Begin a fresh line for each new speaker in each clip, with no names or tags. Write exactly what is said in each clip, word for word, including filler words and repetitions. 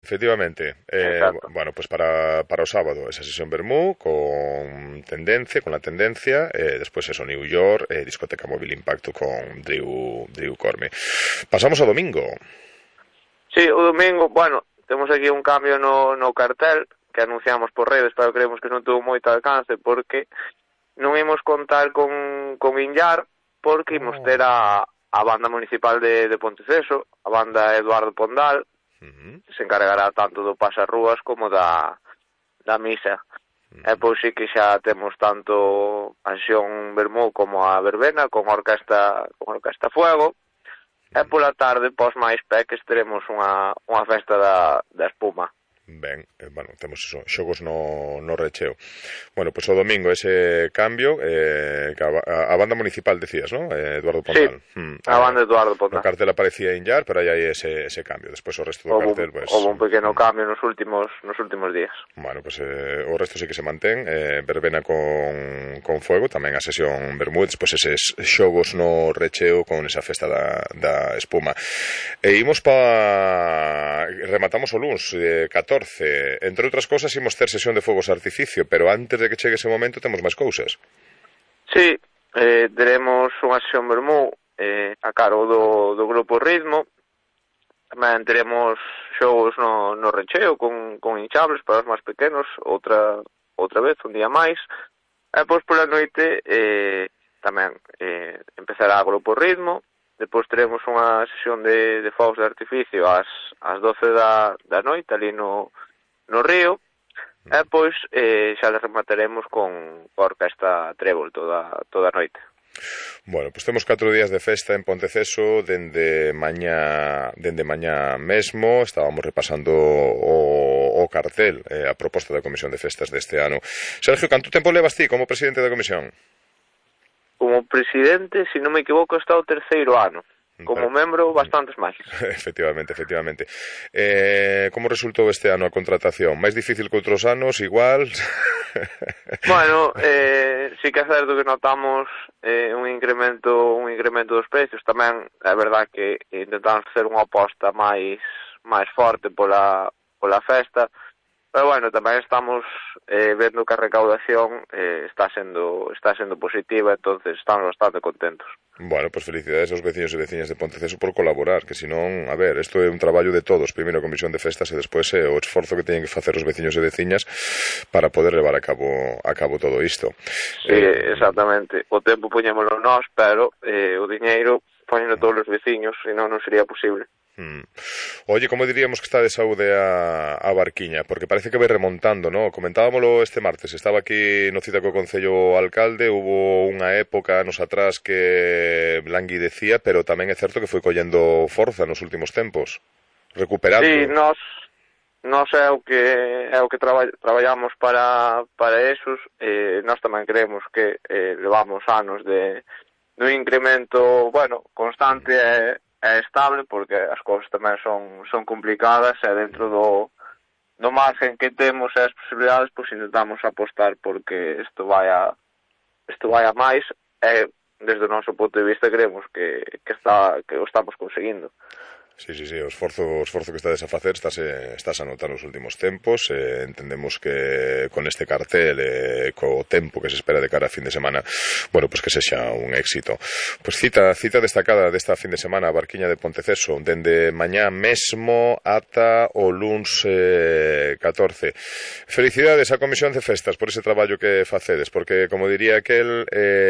efectivamente. Eh, bueno, pues para, para o sábado esa sesión Vermú con tendencia, con la tendencia, eh, despois eso, New York, eh, discoteca Móvil Impacto con Drew, Drew Corme. Pasamos ao domingo.
Sí, o domingo, bueno, temos aquí un cambio no, no cartel que anunciamos por redes, pero creemos que non tuvo moito alcance porque non imos contar con, con Inllar porque imos ter a, a banda municipal de, de Ponteceso, a banda Eduardo Pondal, uh-huh. que se encargará tanto do pasarrúas como da, da misa. Uh-huh. E pois sí que xa temos tanto a sesión Vermú como a verbena con a orquesta, con a orquesta Fuego, uh-huh. e pola tarde, pos máis peques, teremos unha, unha festa da, da espuma.
Ben, eh, bueno, temos eso, xogos no, no recheo. Bueno, pois pues o domingo ese cambio, eh, a, a banda municipal decías, ¿no? Eh, Eduardo Pondal.
Sí, hmm, a banda eh, Eduardo Pondal.
O cartel aparecía Inllar, pero aí hai ese, ese cambio. Despois o resto do
houve,
cartel, pues...
Houve un pequeno cambio nos últimos nos últimos días.
Bueno, pues eh, o resto sí que se mantén. Eh, verbena con, con Fuego, tamén a sesión Bermúdez, pois pues eses xogos no recheo con esa festa da, da espuma. E imos pa... rematamos o luns, eh, catorce. Entre outras cosas, imos ter sesión de fogos de artificio, pero antes de que chegue ese momento temos máis cousas.
Sí, eh, teremos unha sesión Vermú eh, a cargo do, do grupo Ritmo. Tamén teremos xogos no, no recheo con, con hinchables para os máis pequenos, outra outra vez, un día máis. E pois pola noite eh, tamén eh, empezará o grupo Ritmo. Depois teremos unha sesión de, de fogos de artificio ás, ás doce da, da noite, ali no, no río, e pois eh, xa le remataremos con a orquesta Trébol toda, toda a noite.
Bueno, pois temos catro días de festa en Ponteceso, dende mañá, dende mañá mesmo, estábamos repasando o, o cartel, eh, a proposta da Comisión de Festas deste ano. Sergio, canto tempo levas ti como presidente da Comisión?
Como presidente, se non me equivoco, está o terceiro ano. Como membro, bastantes máis.
Efectivamente, efectivamente. Eh, como resultou este ano a contratación? Máis difícil que outros anos, igual?
Bueno, eh, sí que é certo que notamos eh, un incremento un incremento dos precios. Tamén é verdad que intentamos facer unha aposta máis máis forte pola, pola festa. Pero bueno, tamén estamos eh, vendo que a recaudación eh, está sendo está sendo positiva, entonces estamos bastante contentos.
Bueno, pues felicidades aos veciños e veciñas de Ponteceso por colaborar, que senón, a ver, isto é un traballo de todos, primeiro a Comisión de Festas e despois é o esforzo que teñen que facer os veciños e veciñas para poder levar a cabo a cabo todo isto.
Sí, eh, exactamente. O tempo poñémolo nós, pero eh, o diñeiro poñeno todos os veciños, senón non sería posible.
Mm. Oye, como diríamos que está de saúde a, a Barquiña? Porque parece que vai remontando, ¿no? Comentábamolo este martes, estaba aquí no cita co Concello Alcalde, hubo unha época anos atrás que languidecía, pero tamén é certo que foi collendo forza nos últimos tempos, recuperando.
Sí, nos, nos é o que é o que traba, traballamos para, para esos, eh, nós tamén creemos que eh, levamos anos de, de un incremento, bueno, constante e é estable, porque as cousas tamén son son complicadas e dentro do do margen que temos e as posibilidades, pois intentamos apostar porque isto vai a isto vai a máis e desde o noso punto de vista creemos que, que está que o estamos conseguindo.
Sí, sí, sí, o esforzo, o esforzo que estades a facer estás, estás a notar nos últimos tempos, eh, entendemos que con este cartel e eh, co tempo que se espera de cara a fin de semana, bueno, pues que sexa un éxito. Pues cita, cita destacada desta fin de semana a Barquiña de Ponteceso, dende mañá mesmo ata o luns eh, catorce. Felicidades á Comisión de Festas por ese traballo que facedes, porque, como diría aquel,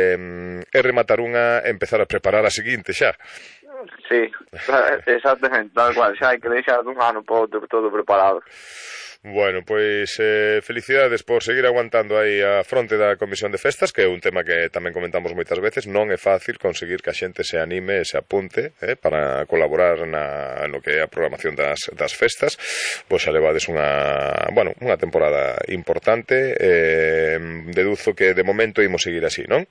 eh, é rematar unha e empezar a preparar a seguinte xa.
Sí, exactamente, tal cual, xa hai que deixar dun ano para outro todo preparado.
Bueno, pois eh, felicidades por seguir aguantando aí a fronte da Comisión de Festas, que é un tema que tamén comentamos moitas veces. Non é fácil conseguir que a xente se anime e se apunte eh, para colaborar na, no que é a programación das, das festas. Pois xa levades unha, bueno, unha temporada importante, eh, deduzo que de momento imos seguir así, non?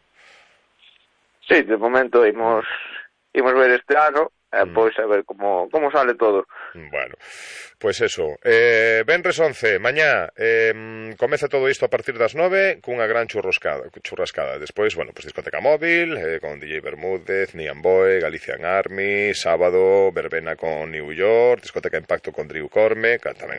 Sí, de momento imos imos ver este ano e mm. pois a ver como, como sale todo.
Bueno, pois eso, eh, venres once, mañá eh, comeza todo isto a partir das nove cunha gran churrascada, churrascada. Despois, bueno, pues discoteca móvil eh, con D J Bermúdez, Nian Boy, Galician Army, sábado verbena con New York, discoteca Impacto con Drew Corme, tamén